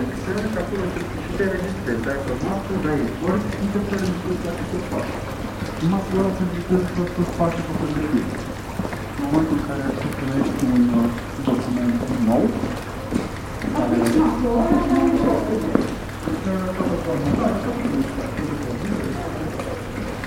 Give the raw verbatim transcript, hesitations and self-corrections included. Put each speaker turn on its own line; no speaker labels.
externe, că acolo și te registrezi, dai pe masă, dai export și începi să registrezi la aceste spații. În masă ăla se înregistrezi tot spațiul pe pregătit. În momentul în care se primești un document nou, care...